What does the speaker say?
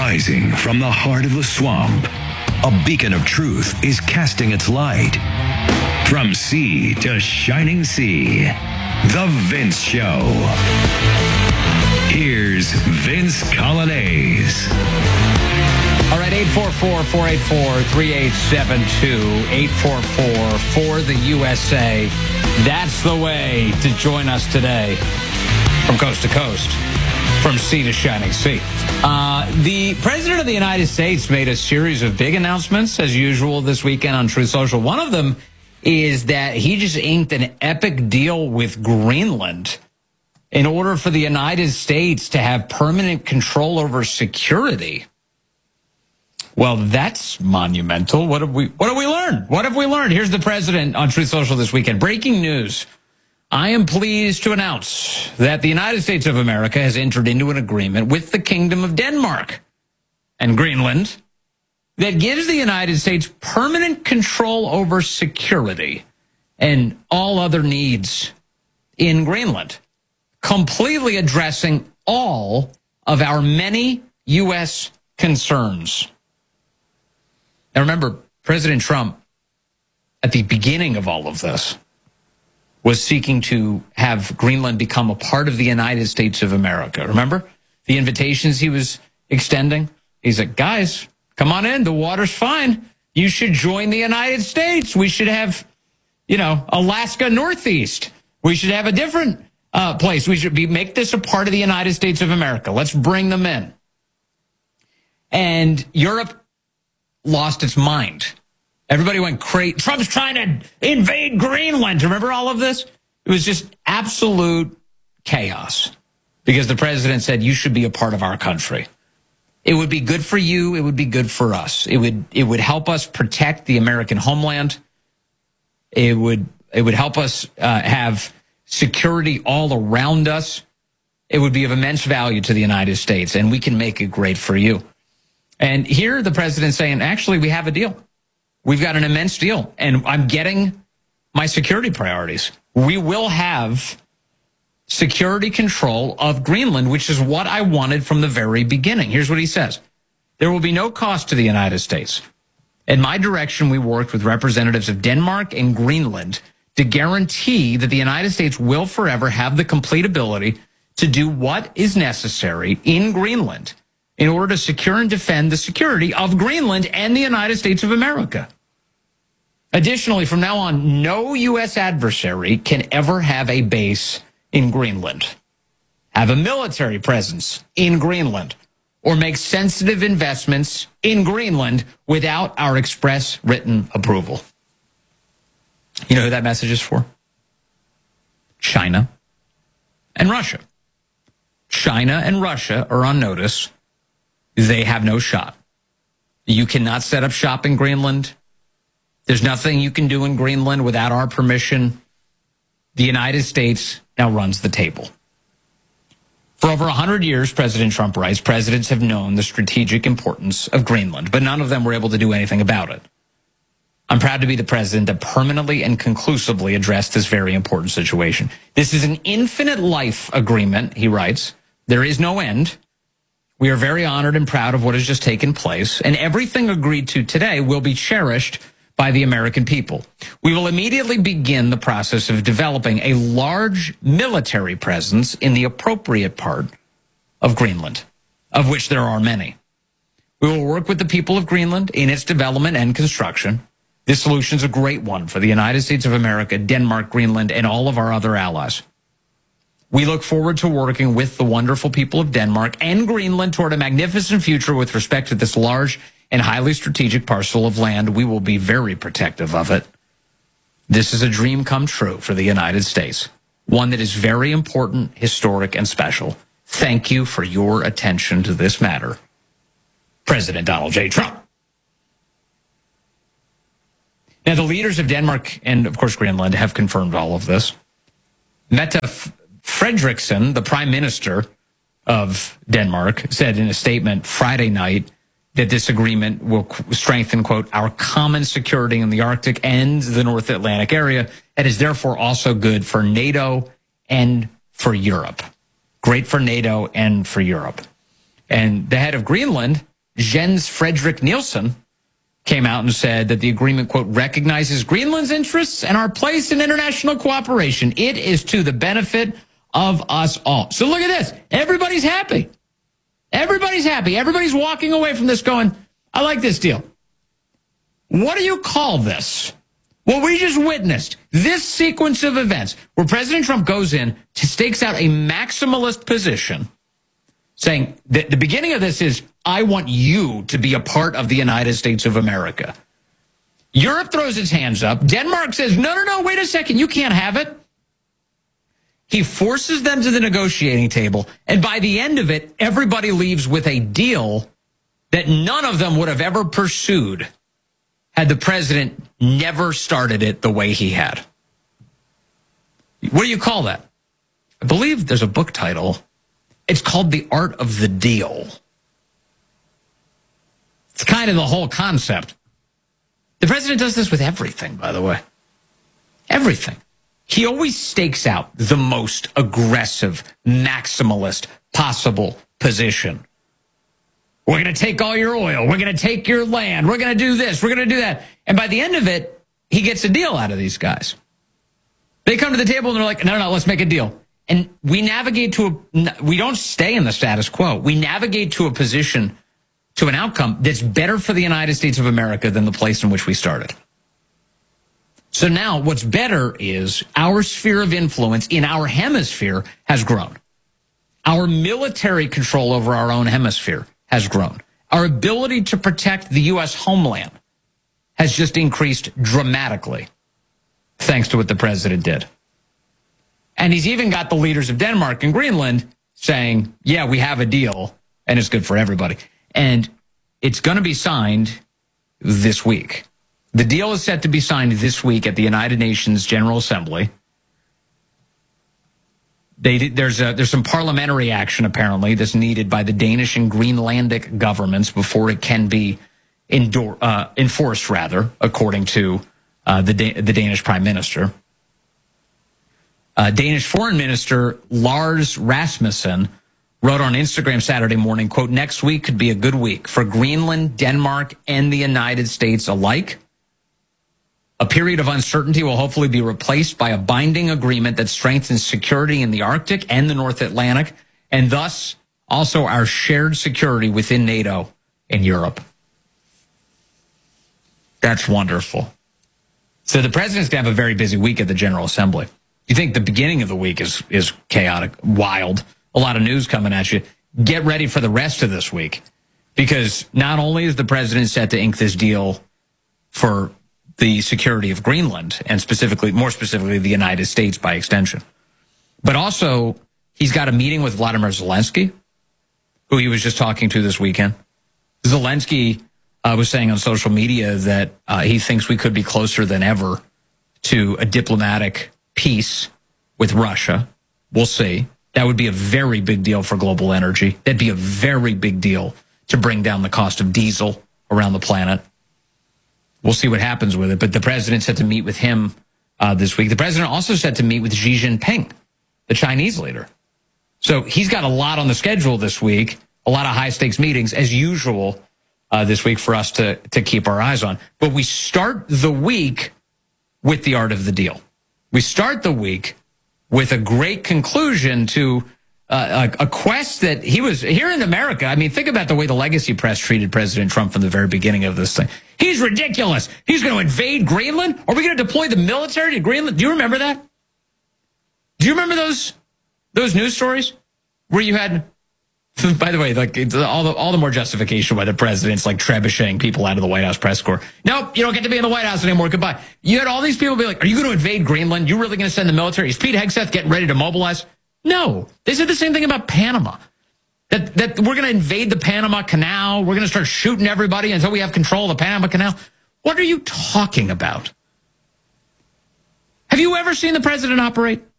Rising from the heart of the swamp, a beacon of truth is casting its light. From sea to shining sea, The Vince Show. Here's Vince Coglianese. All right, 844-484-3872, 844 for the USA. That's the way to join us today from coast to coast, from sea to shining sea. The President of the United States made a series of big announcements, as usual, this weekend on Truth Social. One of them is that he just inked an epic deal with Greenland in order for the United States to have permanent control over security. Well, that's monumental. What have we learned? What have we learned? Here's the president on Truth Social this weekend. Breaking news. I am pleased to announce that the United States of America has entered into an agreement with the Kingdom of Denmark and Greenland that gives the United States permanent control over security and all other needs in Greenland, completely addressing all of our many U.S. concerns. Now, remember, President Trump, at the beginning of all of this, was seeking to have Greenland become a part of the United States of America. Remember the invitations he was extending? He's like, guys, come on in. The water's fine. You should join the United States. We should have, Alaska Northeast. We should have a different place. We should make this a part of the United States of America. Let's bring them in. And Europe lost its mind. Everybody went crazy. Trump's trying to invade Greenland. Remember all of this? It was just absolute chaos because the president said, you should be a part of our country. It would be good for you. It would be good for us. It would help us protect the American homeland. It would help us have security all around us. It would be of immense value to the United States, and we can make it great for you. And here the president's saying, actually, we have a deal. We've got an immense deal, and I'm getting my security priorities. We will have security control of Greenland, which is what I wanted from the very beginning. Here's what he says. There will be no cost to the United States. In my direction, we worked with representatives of Denmark and Greenland to guarantee that the United States will forever have the complete ability to do what is necessary in Greenland in order to secure and defend the security of Greenland and the United States of America. Additionally, from now on, no U.S. adversary can ever have a base in Greenland, have a military presence in Greenland, or make sensitive investments in Greenland without our express written approval. You know who that message is for? China and Russia. China and Russia are on notice. They have no shot. You cannot set up shop in Greenland. There's nothing you can do in Greenland without our permission. The United States now runs the table. For over 100 years, President Trump writes, presidents have known the strategic importance of Greenland, but none of them were able to do anything about it. I'm proud to be the president that permanently and conclusively addressed this very important situation. This is an infinite life agreement, he writes. There is no end. We are very honored and proud of what has just taken place, and everything agreed to today will be cherished by the American people. We will immediately begin the process of developing a large military presence in the appropriate part of Greenland, of which there are many. We will work with the people of Greenland in its development and construction. This solution is a great one for the United States of America, Denmark, Greenland, and all of our other allies. We look forward to working with the wonderful people of Denmark and Greenland toward a magnificent future with respect to this large and highly strategic parcel of land. We will be very protective of it. This is a dream come true for the United States, one that is very important, historic, and special. Thank you for your attention to this matter. President Donald J. Trump. Now, the leaders of Denmark and, of course, Greenland have confirmed all of this. Mette Frederiksen, the prime minister of Denmark, said in a statement Friday night that this agreement will strengthen, quote, our common security in the Arctic and the North Atlantic area. It is therefore also good for NATO and for Europe. Great for NATO and for Europe. And the head of Greenland Jens Frederick Nielsen came out and said that the agreement, quote, recognizes Greenland's interests and our place in international cooperation. It is to the benefit of us all. So look at this. Everybody's happy. Everybody's happy. Everybody's walking away from this going, I like this deal. What do you call this? Well, we just witnessed this sequence of events where President Trump goes in, stakes out a maximalist position, saying that the beginning of this is, I want you to be a part of the United States of America. Europe throws its hands up. Denmark says, no, wait a second, you can't have it. He forces them to the negotiating table, and by the end of it, everybody leaves with a deal that none of them would have ever pursued had the president never started it the way he had. What do you call that? I believe there's a book title. It's called The Art of the Deal. It's kind of the whole concept. The president does this with everything, by the way. Everything. He always stakes out the most aggressive, maximalist possible position. We're going to take all your oil. We're going to take your land. We're going to do this. We're going to do that. And by the end of it, he gets a deal out of these guys. They come to the table and they're like, no, let's make a deal. And we navigate we don't stay in the status quo. We navigate to a position, to an outcome that's better for the United States of America than the place in which we started. So now what's better is our sphere of influence in our hemisphere has grown. Our military control over our own hemisphere has grown. Our ability to protect the U.S. homeland has just increased dramatically, thanks to what the president did. And he's even got the leaders of Denmark and Greenland saying, yeah, we have a deal, and it's good for everybody. And it's going to be signed this week. The deal is set to be signed this week at the United Nations General Assembly. There's some parliamentary action, apparently, that's needed by the Danish and Greenlandic governments before it can be enforced, according to the Danish Prime Minister. Danish Foreign Minister Lars Rasmussen wrote on Instagram Saturday morning, quote, next week could be a good week for Greenland, Denmark, and the United States alike. A period of uncertainty will hopefully be replaced by a binding agreement that strengthens security in the Arctic and the North Atlantic, and thus also our shared security within NATO and Europe. That's wonderful. So the president's going to have a very busy week at the General Assembly. You think the beginning of the week is chaotic, wild, a lot of news coming at you. Get ready for the rest of this week, because not only is the president set to ink this deal for the security of Greenland and more specifically the United States by extension, but also he's got a meeting with Vladimir Zelensky, who he was just talking to this weekend. Zelensky was saying on social media that he thinks we could be closer than ever to a diplomatic peace with Russia. We'll see. That would be a very big deal for global energy. That'd be a very big deal to bring down the cost of diesel around the planet. We'll see what happens with it. But the president said to meet with him this week. The president also said to meet with Xi Jinping, the Chinese leader. So he's got a lot on the schedule this week, a lot of high-stakes meetings, as usual, this week for us to keep our eyes on. But we start the week with the art of the deal. We start the week with a great conclusion to a quest that he was here in America. I mean, think about the way the legacy press treated President Trump from the very beginning of this thing. He's ridiculous. He's going to invade Greenland. Are we going to deploy the military to Greenland? Do you remember that? Do you remember those news stories where you had, by the way, like all the more justification why the president's like trebucheting people out of the White House press corps. Nope, you don't get to be in the White House anymore. Goodbye. You had all these people be like, are you going to invade Greenland? You really going to send the military? Is Pete Hegseth getting ready to mobilize? No. They said the same thing about Panama. That we're going to invade the Panama Canal. We're going to start shooting everybody until we have control of the Panama Canal. What are you talking about? Have you ever seen the president operate?